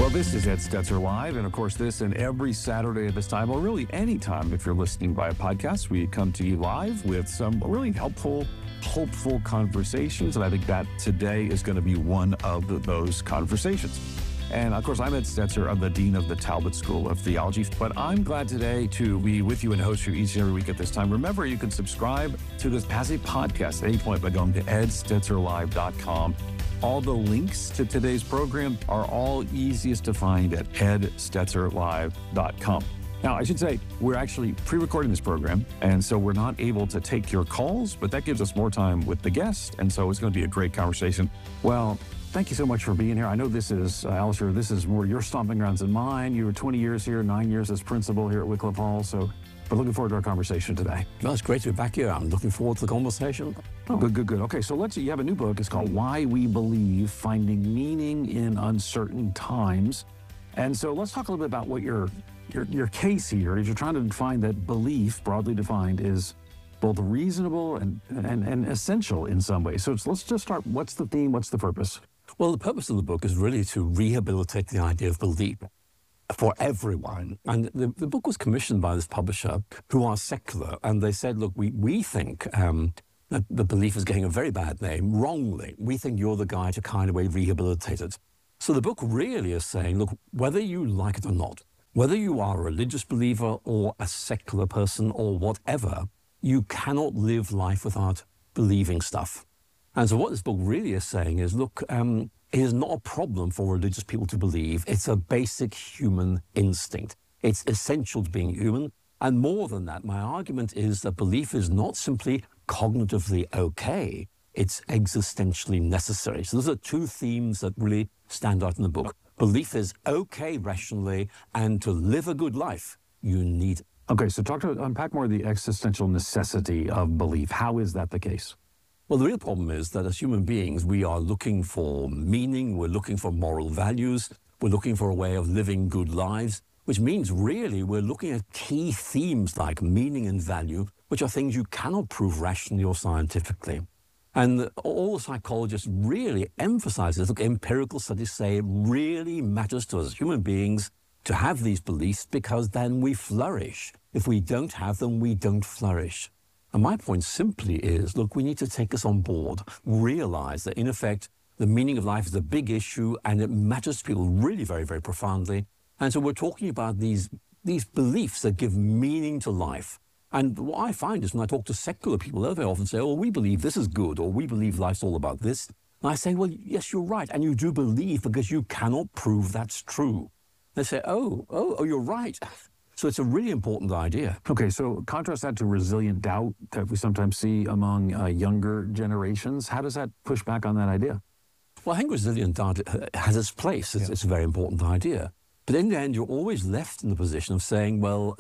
Well, this is Ed Stetzer Live, and of course, this and every Saturday at this time, or really any time if you're listening by a podcast, we come to you live with some really helpful, hopeful conversations, and I think that today is going to be one of those conversations. And of course, I'm Ed Stetzer. I'm the Dean of the Talbot School of Theology, but I'm glad today to be with you and host you each and every week at this time. Remember, you can subscribe to this as a podcast at any point by going to edstetzerlive.com. All the links to today's program are all easiest to find at edstetzerlive.com. Now, I should say, we're actually pre-recording this program, and so we're not able to take your calls, but that gives us more time with the guest, and so it's going to be a great conversation. Well, thank you so much for being here. I know this is, Alistair, this is more your stomping grounds than mine. You were 20 years here, 9 years as principal here at Wycliffe Hall, but looking forward to our conversation today. Well, it's great to be back here. I'm looking forward to the conversation. Oh, good. Okay, so you have a new book. It's called Why We Believe, Finding Meaning in Uncertain Times. And so let's talk a little bit about what your case here is. You're trying to define that belief, broadly defined, is both reasonable and essential in some ways. So let's just start. What's the theme? What's the purpose? Well, the purpose of the book is really to rehabilitate the idea of belief for everyone. And the book was commissioned by this publisher who are secular, and they said, look, we think that the belief is getting a very bad name, wrongly. We think you're the guy to kind of way rehabilitate it. So the book really is saying, look, whether you like it or not, whether you are a religious believer or a secular person or whatever, you cannot live life without believing stuff. And so what this book really is saying is, look, it is not a problem for religious people to believe. It's a basic human instinct. It's essential to being human. And more than that, my argument is that belief is not simply cognitively okay. It's existentially necessary. So those are two themes that really stand out in the book. Belief is okay rationally, and to live a good life, you need it. Okay, so unpack more of the existential necessity of belief. How is that the case? Well, the real problem is that as human beings, we are looking for meaning, we're looking for moral values, we're looking for a way of living good lives, which means really we're looking at key themes like meaning and value, which are things you cannot prove rationally or scientifically. And all the psychologists really emphasize this. Look, empirical studies say it really matters to us as human beings to have these beliefs because then we flourish. If we don't have them, we don't flourish. And my point simply is, look, we need to take this on board, realize that in effect, the meaning of life is a big issue and it matters to people really very, very profoundly. And so we're talking about these beliefs that give meaning to life. And what I find is when I talk to secular people, they'll very often say, oh, we believe this is good, or we believe life's all about this. And I say, well, yes, you're right. And you do believe because you cannot prove that's true. They say, oh, you're right. So it's a really important idea. Okay, so contrast that to resilient doubt that we sometimes see among younger generations. How does that push back on that idea? Well, I think resilient doubt has its place. It's a very important idea. But in the end, you're always left in the position of saying, well,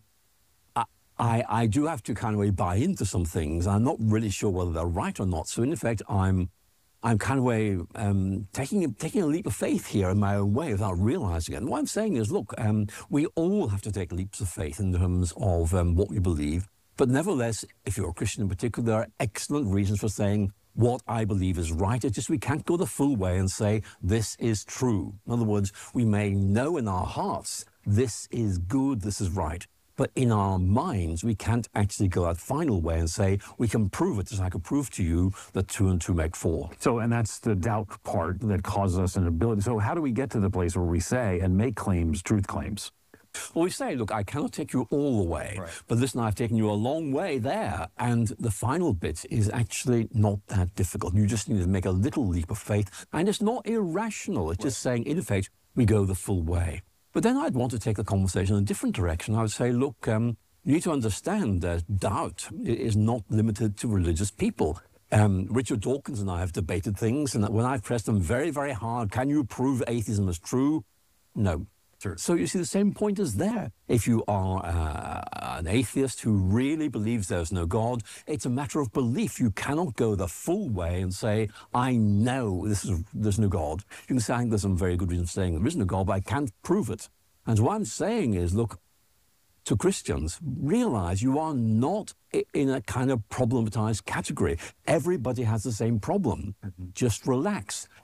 I do have to kind of buy into some things. I'm not really sure whether they're right or not. So in effect, I'm kind of taking a leap of faith here in my own way without realizing it. And what I'm saying is, look, we all have to take leaps of faith in terms of what we believe. But nevertheless, if you're a Christian in particular, there are excellent reasons for saying what I believe is right. It's just we can't go the full way and say this is true. In other words, we may know in our hearts this is good, this is right. But in our minds, we can't actually go that final way and say, we can prove it, as I could prove to you that 2 and 2 make 4. So, and that's the doubt part that causes us an ability. So how do we get to the place where we say and make claims, truth claims? Well, we say, look, I cannot take you all the way, right, but listen, I've taken you a long way there. And the final bit is actually not that difficult. You just need to make a little leap of faith. And it's not irrational. It's just saying, in effect, we go the full way. But then I'd want to take the conversation in a different direction. I would say, look, you need to understand that doubt is not limited to religious people. Richard Dawkins and I have debated things, and when I've pressed them very, very hard, can you prove atheism is true? No. Sure. So you see, the same point is there. If you are an atheist who really believes there's no God, it's a matter of belief. You cannot go the full way and say, I know there's no God. You can say, I think there's some very good reasons for saying there is no God, but I can't prove it. And what I'm saying is, look, to Christians, realize you are not in a kind of problematized category. Everybody has the same problem. Just relax.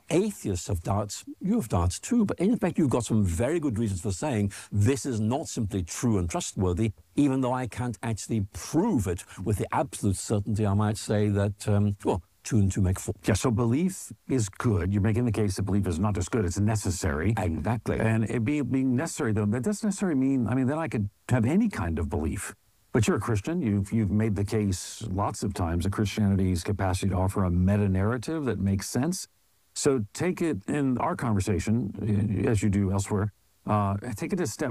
atheists have doubts, you have doubts too, but in fact you've got some very good reasons for saying this is not simply true and trustworthy, even though I can't actually prove it with the absolute certainty. I might say that, well, 2 and 2 make 4. Yeah, so belief is good. You're making the case that belief is not just good, it's necessary. Exactly. And it being necessary, though, that doesn't necessarily mean, I mean, then I could have any kind of belief. But you're a Christian. You've made the case lots of times that Christianity's capacity to offer a meta-narrative that makes sense. So take it in our conversation, as you do elsewhere, take it a step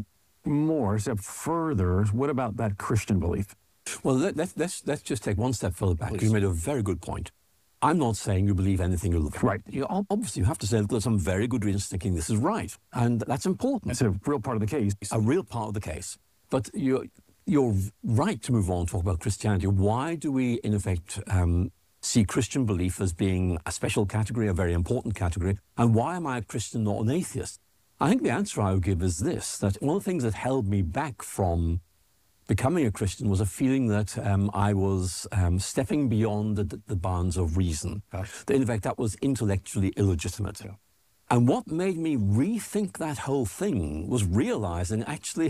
further. What about that Christian belief? Well, let's just take one step further back. You made a very good point. I'm not saying you believe anything you look right. Obviously, you have to say there's some very good reasons thinking this is right, and that's important. It's a real part of the case. A real part of the case. But you're right to move on and talk about Christianity. Why do we, in effect, see Christian belief as being a special category, a very important category? And why am I a Christian, not an atheist? I think the answer I would give is this, that one of the things that held me back from becoming a Christian was a feeling that I was stepping beyond the bounds of reason. That in fact, that was intellectually illegitimate. Yeah. And what made me rethink that whole thing was realizing actually,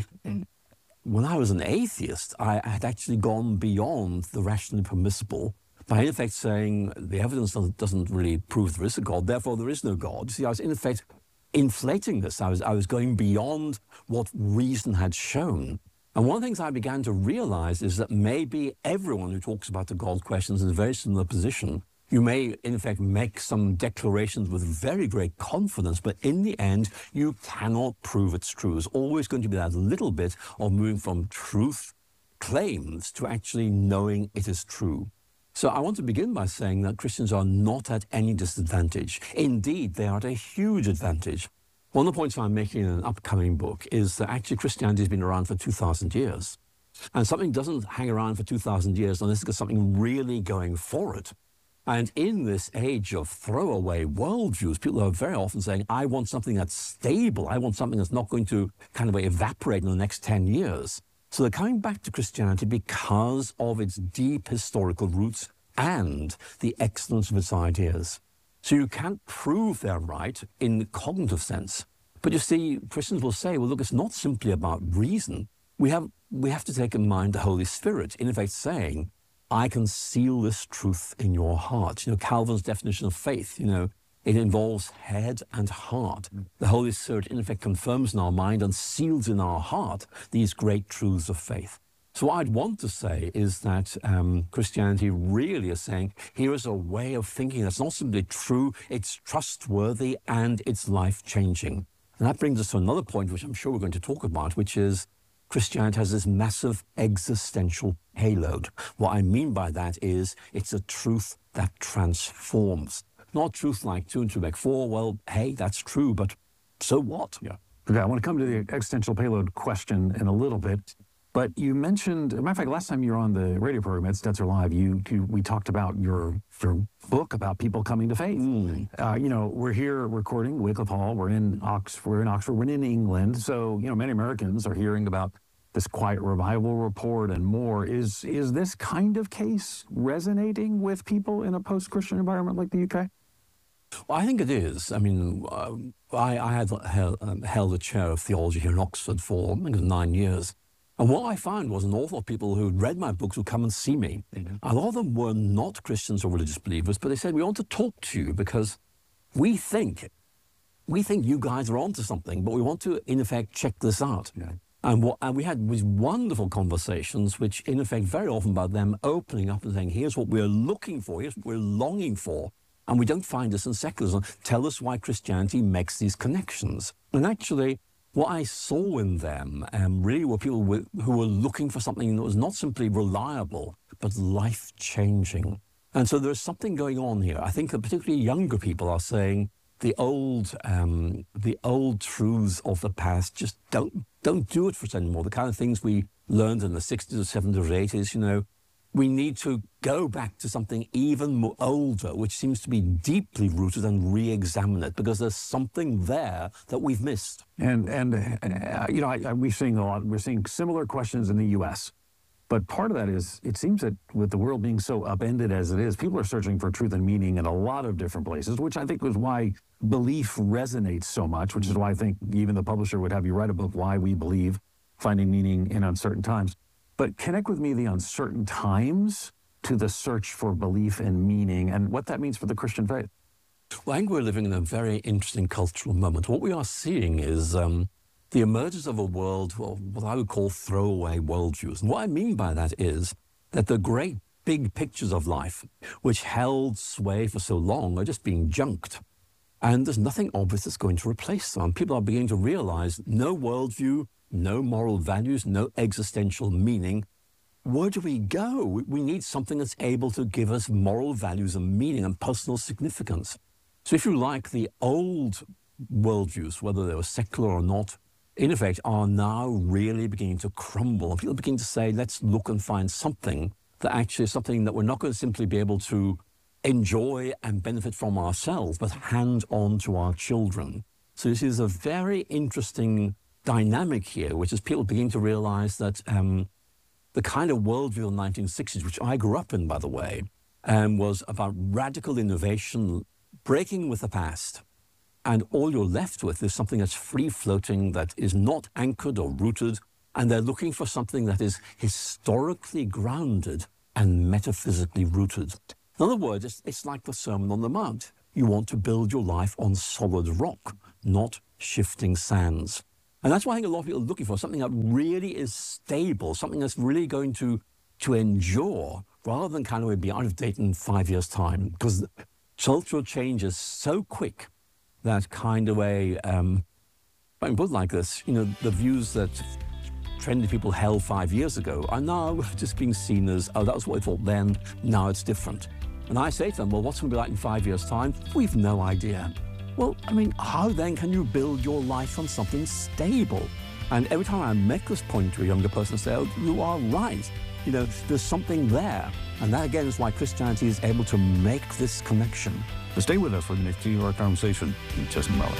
when I was an atheist, I had actually gone beyond the rationally permissible by in effect saying the evidence doesn't really prove there is a God, therefore there is no God. See, I was in effect inflating this. I was going beyond what reason had shown. And one of the things I began to realize is that maybe everyone who talks about the God question is in a very similar position. You may, in effect, make some declarations with very great confidence, but in the end, you cannot prove it's true. There's always going to be that little bit of moving from truth claims to actually knowing it is true. So I want to begin by saying that Christians are not at any disadvantage. Indeed, they are at a huge advantage. One of the points I'm making in an upcoming book is that actually Christianity has been around for 2,000 years. And something doesn't hang around for 2,000 years unless it's got something really going for it. And in this age of throwaway worldviews, people are very often saying, I want something that's stable. I want something that's not going to kind of evaporate in the next 10 years. So they're coming back to Christianity because of its deep historical roots and the excellence of its ideas. So you can't prove they're right in the cognitive sense. But you see, Christians will say, well, look, it's not simply about reason. We have to take in mind the Holy Spirit, in effect saying, I can seal this truth in your heart. You know, Calvin's definition of faith, it involves head and heart. The Holy Spirit, in effect, confirms in our mind and seals in our heart these great truths of faith. So what I'd want to say is that Christianity really is saying, here is a way of thinking that's not simply true, it's trustworthy, and it's life-changing. And that brings us to another point, which I'm sure we're going to talk about, which is Christianity has this massive existential payload. What I mean by that is it's a truth that transforms. Not truth like 2 and 2 make 4, well, hey, that's true, but so what? Yeah. Okay, I want to come to the existential payload question in a little bit. But you mentioned, as a matter of fact, last time you were on the radio program at Stetzer Live, we talked about your book about people coming to faith. We're here recording Wycliffe Hall. We're in Oxford. We're in England. So, many Americans are hearing about this Quiet Revival report and more. Is this kind of case resonating with people in a post-Christian environment like the UK? Well, I think it is. I mean, I had held a chair of theology here in Oxford for, I think it was 9 years. And what I found was an awful lot of people who had read my books would come and see me. A lot of them were not Christians or religious believers, but they said, we want to talk to you because we think you guys are onto something, but we want to, in effect, check this out. Yeah. And we had these wonderful conversations, which, in effect, very often about them opening up and saying, here's what we're looking for, here's what we're longing for, and we don't find this in secularism. Tell us why Christianity makes these connections. And actually, what I saw in them really were people who were looking for something that was not simply reliable, but life-changing. And so there's something going on here. I think that particularly younger people are saying the old truths of the past just don't do it for us anymore. The kind of things we learned in the 60s or 70s or 80s, we need to go back to something even more older, which seems to be deeply rooted, and re-examine it because there's something there that we've missed. And we're seeing similar questions in the U.S. But part of that is, it seems that with the world being so upended as it is, people are searching for truth and meaning in a lot of different places, which I think was why belief resonates so much, which is why I think even the publisher would have you write a book, Why We Believe, Finding Meaning in Uncertain Times. But connect with me the uncertain times to the search for belief and meaning and what that means for the Christian faith. Well, I think we're living in a very interesting cultural moment. What we are seeing is the emergence of a world, well, what I would call throwaway worldviews. And what I mean by that is that the great big pictures of life, which held sway for so long, are just being junked. And there's nothing obvious that's going to replace them. People are beginning to realize no worldview, no moral values, no existential meaning. Where do we go? We need something that's able to give us moral values and meaning and personal significance. So if you like, the old worldviews, whether they were secular or not, in effect, are now really beginning to crumble. And people begin to say, let's look and find something that actually is something that we're not going to simply be able to enjoy and benefit from ourselves, but hand on to our children. So this is a very interesting dynamic here, which is people beginning to realize that the kind of worldview in the 1960s, which I grew up in, by the way, was about radical innovation, breaking with the past. And all you're left with is something that's free-floating, that is not anchored or rooted, and they're looking for something that is historically grounded and metaphysically rooted. In other words, it's like the Sermon on the Mount. You want to build your life on solid rock, not shifting sands. And that's why I think a lot of people are looking for something that really is stable, something that's really going to endure, rather than kind of be out of date in 5 years' time. Because cultural change is so quick that kind of I can put it like this, you know, the views that trendy people held 5 years ago are now just being seen as, oh, that was what I thought then, now it's different. And I say to them, well, what's it going to be like in 5 years' time? We've no idea. Well, I mean, how then can you build your life on something stable? And every time I make this point to a younger person, I say, oh, you are right. You know, there's something there. And that, again, is why Christianity is able to make this connection. So stay with us for the next few of our conversation in just a moment.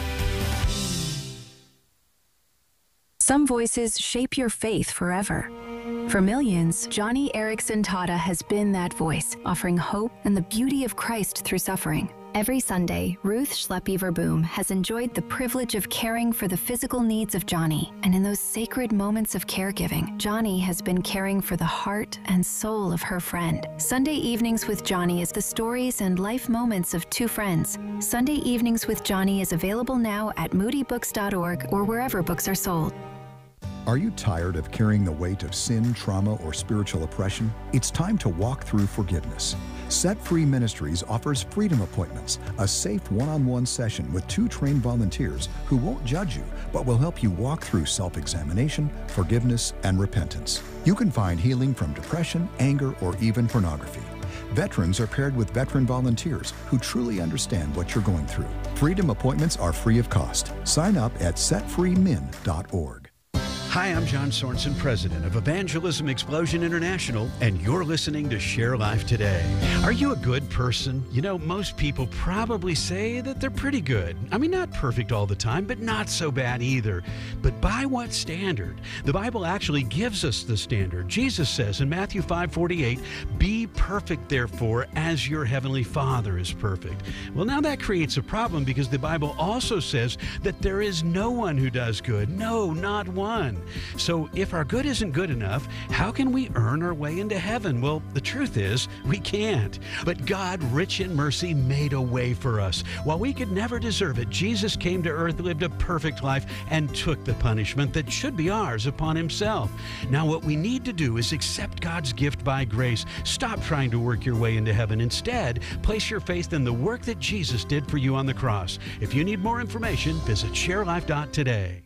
Some voices shape your faith forever. For millions, Johnny Erickson Tata has been that voice, offering hope and the beauty of Christ through suffering. Every Sunday, Ruth Schleppi-Verboom has enjoyed the privilege of caring for the physical needs of Johnny. And in those sacred moments of caregiving, Johnny has been caring for the heart and soul of her friend. Sunday Evenings with Johnny is the stories and life moments of two friends. Sunday Evenings with Johnny is available now at moodybooks.org or wherever books are sold. Are you tired of carrying the weight of sin, trauma, or spiritual oppression? It's time to walk through forgiveness. Set Free Ministries offers Freedom Appointments, a safe one-on-one session with 2 trained volunteers who won't judge you, but will help you walk through self-examination, forgiveness, and repentance. You can find healing from depression, anger, or even pornography. Veterans are paired with veteran volunteers who truly understand what you're going through. Freedom Appointments are free of cost. Sign up at setfreemin.org. Hi, I'm John Sorensen, president of Evangelism Explosion International, and you're listening to Share Life Today. Are you a good person? You know, most people probably say that they're pretty good. I mean, not perfect all the time, but not so bad either. But by what standard? The Bible actually gives us the standard. Jesus says in Matthew 5:48, "Be perfect, therefore, as your heavenly Father is perfect." Well, now that creates a problem because the Bible also says that there is no one who does good. No, not one. So if our good isn't good enough, how can we earn our way into heaven? Well, the truth is, we can't. But God, rich in mercy, made a way for us. While we could never deserve it, Jesus came to earth, lived a perfect life, and took the punishment that should be ours upon himself. Now what we need to do is accept God's gift by grace. Stop trying to work your way into heaven. Instead, place your faith in the work that Jesus did for you on the cross. If you need more information, visit sharelife.today.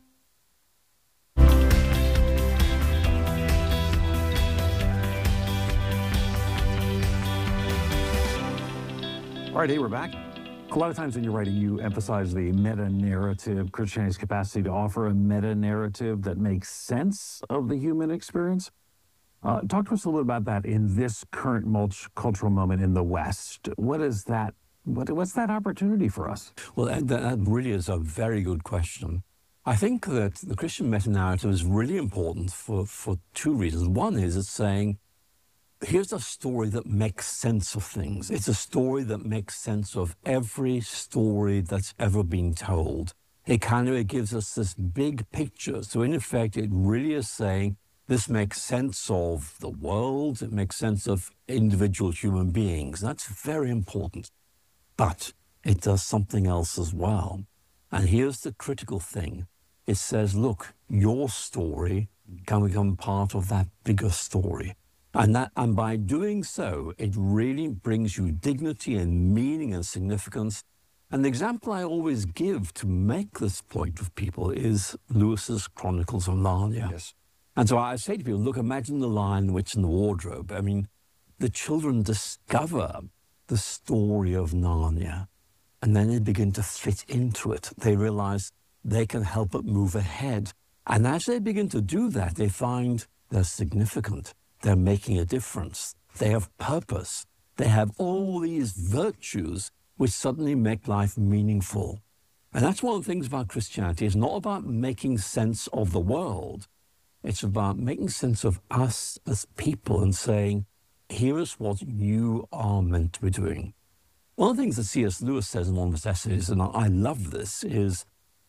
All right, hey, we're back. A lot of times in your writing, you emphasize the meta-narrative, Christianity's capacity to offer a meta-narrative that makes sense of the human experience. Talk to us a little about that in this current cultural moment in the West. What is that? What's that opportunity for us? Well, that really is a very good question. I think that the Christian meta-narrative is really important for two reasons. One is it's saying, here's a story that makes sense of things. It's a story that makes sense of every story that's ever been told. It kind of gives us this big picture. So in effect, it really is saying, this makes sense of the world. It makes sense of individual human beings. That's very important. But it does something else as well. And here's the critical thing. It says, look, your story can become part of that bigger story. And by doing so, it really brings you dignity and meaning and significance. And the example I always give to make this point with people is Lewis's Chronicles of Narnia. Yes. And so I say to people, look, imagine the Lion, Witch, and the Wardrobe. I mean, the children discover the story of Narnia, and then they begin to fit into it. They realize they can help it move ahead. And as they begin to do that, they find they're significant. They're making a difference. They have purpose. They have all these virtues which suddenly make life meaningful. And that's one of the things about Christianity. It's not about making sense of the world. It's about making sense of us as people and saying, here is what you are meant to be doing. One of the things that C.S. Lewis says in one of his essays, and I love this, is,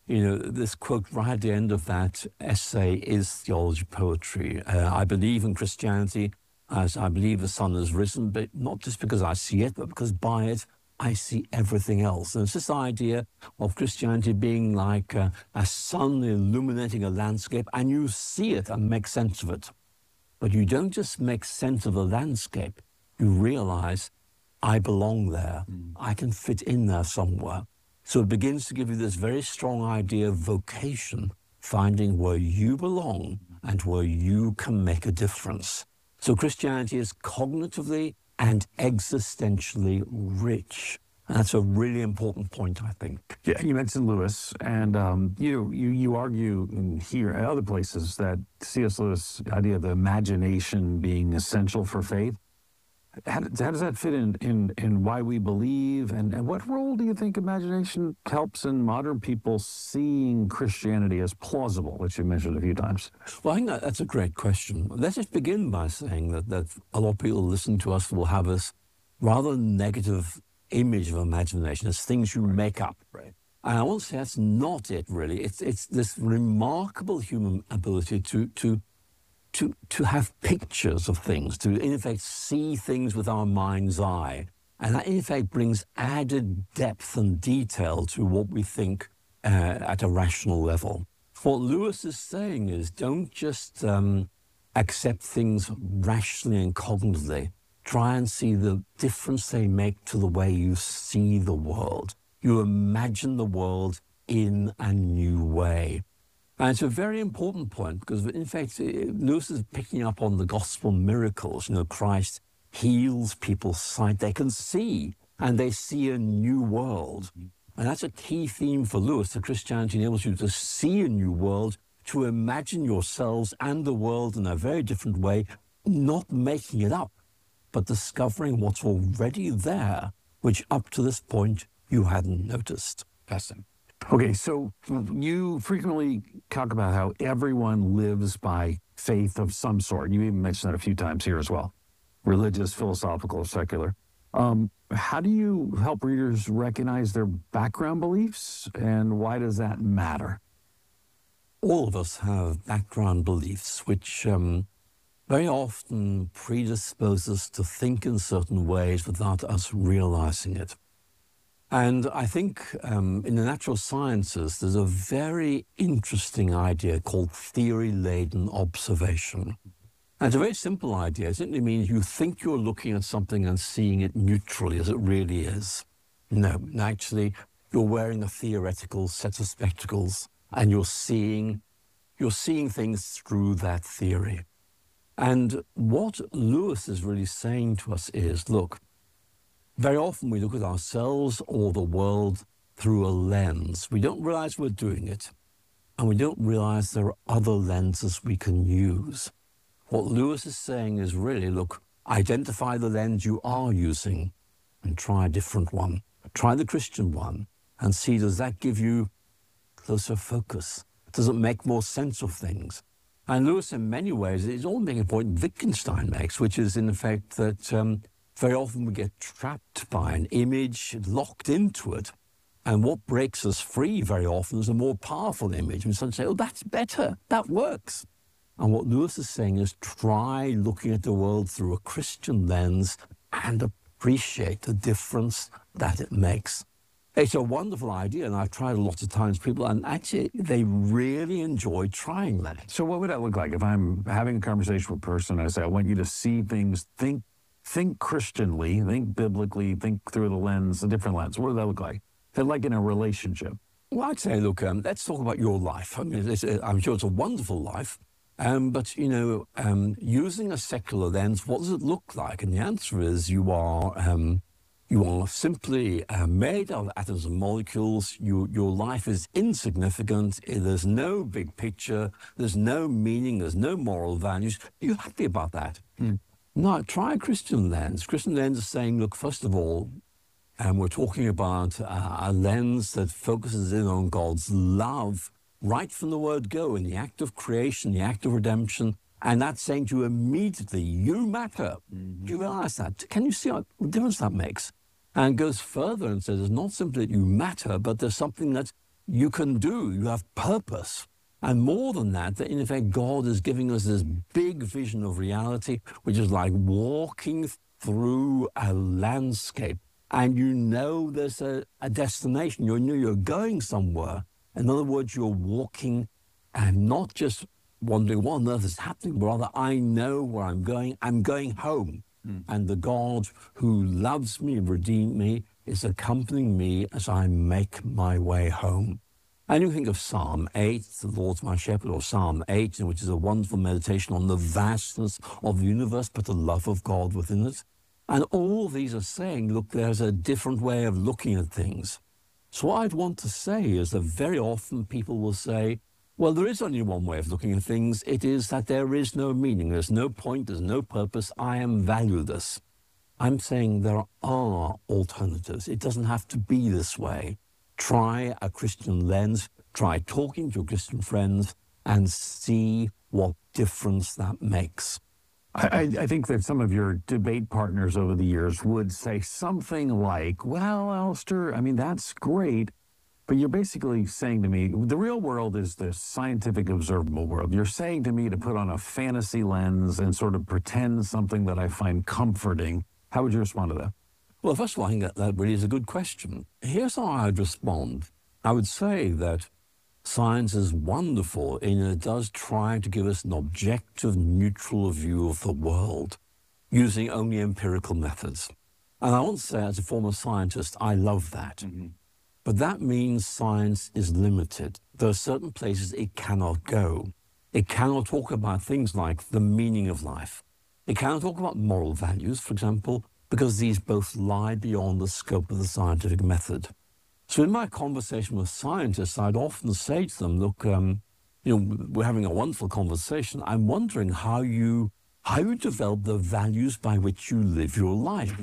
this quote right at the end of that essay is theology poetry. I believe in Christianity as I believe the sun has risen, but not just because I see it, but because by it I see everything else. And it's this idea of Christianity being like a sun illuminating a landscape, and you see it and make sense of it. But you don't just make sense of the landscape. You realize, I belong there. I can fit in there somewhere. So it begins to give you this very strong idea of vocation, finding where you belong and where you can make a difference. So Christianity is cognitively and existentially rich. And that's a really important point, I think. Yeah, you mentioned Lewis, and you argue here and other places that C.S. Lewis' idea of the imagination being essential for faith. How does that fit in why we believe, and what role do you think imagination helps in modern people seeing Christianity as plausible, which you mentioned a few times? Well, I think that's a great question. Let's just begin by saying that a lot of people listening to us will have this rather negative image of imagination as things you make up. Right. And I want to say that's not it, really. It's this remarkable human ability to have pictures of things, to in effect see things with our mind's eye. And that in effect brings added depth and detail to what we think at a rational level. What Lewis is saying is don't just accept things rationally and cognitively. Try and see the difference they make to the way you see the world. You imagine the world in a new way. And it's a very important point because, in fact, Lewis is picking up on the gospel miracles. Christ heals people's sight. They can see, and they see a new world. And that's a key theme for Lewis, that Christianity enables you to see a new world, to imagine yourselves and the world in a very different way, not making it up, but discovering what's already there, which up to this point you hadn't noticed. Fascinating. Okay, so you frequently talk about how everyone lives by faith of some sort. You even mentioned that a few times here as well. Religious, philosophical, secular. How do you help readers recognize their background beliefs, and why does that matter? All of us have background beliefs which very often predispose us to think in certain ways without us realizing it. And I think in the natural sciences, there's a very interesting idea called theory-laden observation. And it's a very simple idea. It simply means you think you're looking at something and seeing it neutrally as it really is. No, actually, you're wearing a theoretical set of spectacles and you're seeing things through that theory. And what Lewis is really saying to us is, look, very often we look at ourselves or the world through a lens. We don't realize we're doing it, and we don't realize there are other lenses we can use. What Lewis is saying is really, look, identify the lens you are using and try a different one. Try the Christian one and see, does that give you closer focus? Does it make more sense of things? And Lewis, in many ways, is all making a point Wittgenstein makes, which is in effect that very often we get trapped by an image, locked into it, and what breaks us free very often is a more powerful image. And suddenly say, oh, that's better, that works. And what Lewis is saying is try looking at the world through a Christian lens and appreciate the difference that it makes. It's a wonderful idea, and I've tried a lot of times, people, and actually they really enjoy trying that. So what would that look like if I'm having a conversation with a person and I say, I want you to see things, think Christianly, think biblically, think through the lens, a different lens. What would that look like? Like in a relationship? Well, I'd say, look, let's talk about your life. I mean, I'm sure it's a wonderful life, but, using a secular lens, what does it look like? And the answer is you are simply made of atoms and molecules. Your life is insignificant. There's no big picture. There's no meaning. There's no moral values. You're happy about that. No, try a Christian lens. Christian lens is saying, look, first of all, we're talking about a lens that focuses in on God's love right from the word go, in the act of creation, the act of redemption. And that's saying to you immediately, you matter. Do you realize that? Can you see what difference that makes? And goes further and says, it's not simply that you matter, but there's something that you can do. You have purpose. And more than that, in effect, God is giving us this big vision of reality, which is like walking through a landscape. And you know there's a destination. You know you're going somewhere. In other words, you're walking and not just wondering what on earth is happening, but rather, I know where I'm going. I'm going home. And the God who loves me and redeemed me is accompanying me as I make my way home. And you think of Psalm 8, the Lord's my shepherd, or Psalm 8, which is a wonderful meditation on the vastness of the universe, but the love of God within it. And all these are saying, look, there's a different way of looking at things. So what I'd want to say is that very often people will say, well, there is only one way of looking at things. It is that there is no meaning. There's no point. There's no purpose. I am valueless. I'm saying there are alternatives. It doesn't have to be this way. Try a Christian lens. Try talking to your Christian friends and see what difference that makes. I think that some of your debate partners over the years would say something like, well, Alistair, I mean, that's great. But you're basically saying to me, the real world is the scientific observable world. You're saying to me to put on a fantasy lens and sort of pretend something that I find comforting. How would you respond to that? Well, first of all, I think that really is a good question. Here's how I'd respond. I would say that science is wonderful in that it does try to give us an objective, neutral view of the world using only empirical methods. And I want to say, as a former scientist, I love that. But that means science is limited. There are certain places it cannot go. It cannot talk about things like the meaning of life. It cannot talk about moral values, for example, because these both lie beyond the scope of the scientific method. So in my conversation with scientists, I'd often say to them, look, we're having a wonderful conversation. I'm wondering how you develop the values by which you live your life.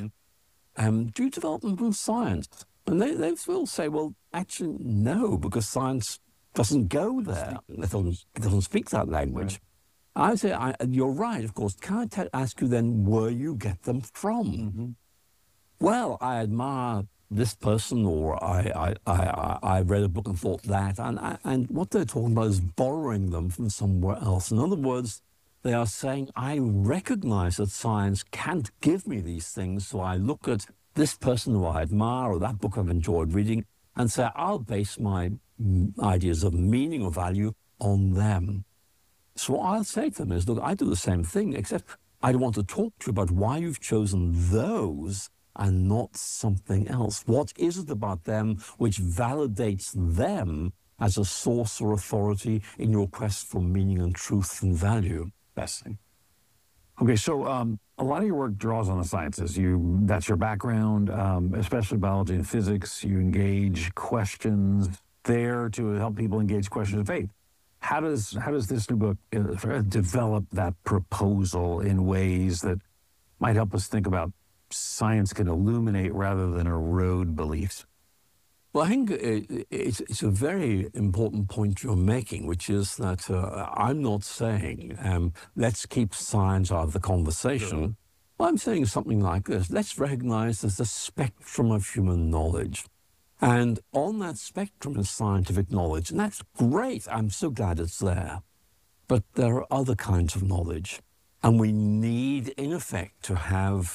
Do you develop them from science? And they will say, well, actually, no, because science doesn't go there. It doesn't speak that language. Right. I say, you're right, of course. Can I ask you then where you get them from? Well, I admire this person, or I read a book and thought that. And what they're talking about is borrowing them from somewhere else. In other words, they are saying, I recognize that science can't give me these things, so I look at this person who I admire or that book I've enjoyed reading and say, I'll base my ideas of meaning or value on them. So what I'll say to them is, look, I do the same thing, except I want to talk to you about why you've chosen those and not something else. What is it about them which validates them as a source or authority in your quest for meaning and truth and value? Best thing. Okay, so a lot of your work draws on the sciences. That's your background, especially biology and physics. You engage questions there to help people engage questions of faith. How does this new book develop that proposal in ways that might help us think about science can illuminate rather than erode beliefs? Well, I think it's a very important point you're making, which is that I'm not saying let's keep science out of the conversation. Well, I'm saying something like this. Let's recognize there's a spectrum of human knowledge. And on that spectrum is scientific knowledge. And that's great. I'm so glad it's there. But there are other kinds of knowledge. And we need, in effect, to have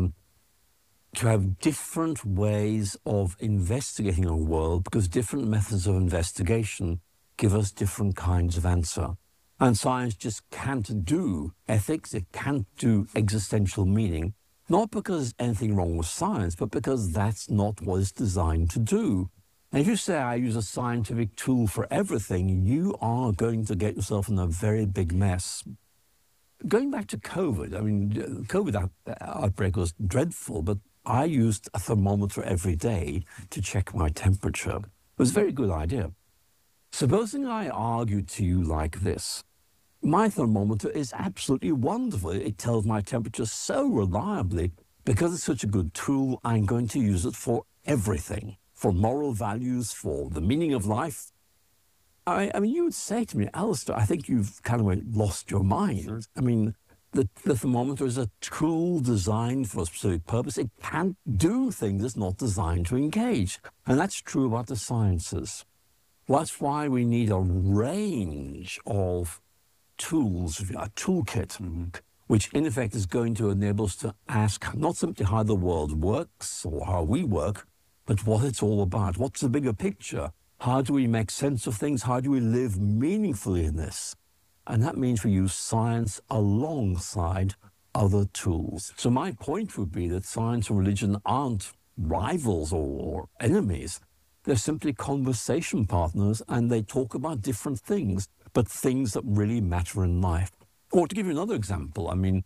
different ways of investigating our world, because different methods of investigation give us different kinds of answer. And science just can't do ethics, it can't do existential meaning, not because there's anything wrong with science, but because that's not what it's designed to do. And if you say, I use a scientific tool for everything, you are going to get yourself in a very big mess. Going back to COVID, I mean, COVID outbreak was dreadful, but I used a thermometer every day to check my temperature. It was a very good idea. Supposing I argue to you like this, my thermometer is absolutely wonderful. It tells my temperature so reliably. Because it's such a good tool, I'm going to use it for everything, for moral values, for the meaning of life. I mean, you would say to me, Alistair, I think you've kind of lost your mind. Sure. I mean, the thermometer is a tool designed for a specific purpose. It can't do things it's not designed to engage. And that's true about the sciences. Well, that's why we need a range of tools, a toolkit, which in effect is going to enable us to ask not simply how the world works or how we work, but what it's all about. What's the bigger picture? How do we make sense of things? How do we live meaningfully in this? And that means we use science alongside other tools. So my point would be that science and religion aren't rivals or enemies. They're simply conversation partners, and they talk about different things, but things that really matter in life. Or to give you another example, I mean,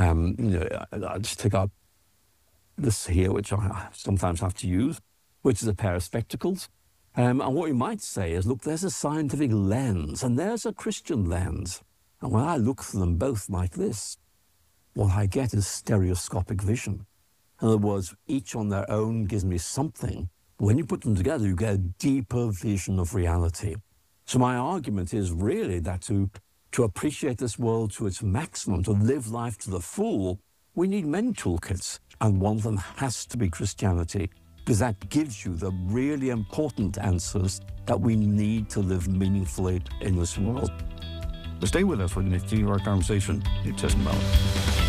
I'll just take out this here, which I sometimes have to use, which is a pair of spectacles. And what we might say is, look, there's a scientific lens and there's a Christian lens. And when I look through them both like this, what I get is stereoscopic vision. In other words, each on their own gives me something. When you put them together, you get a deeper vision of reality. So my argument is really that to appreciate this world to its maximum, to live life to the full, we need many toolkits. And one of them has to be Christianity, because that gives you the really important answers that we need to live meaningfully in this world. Stay with us. We're going to continue our conversation in just a moment.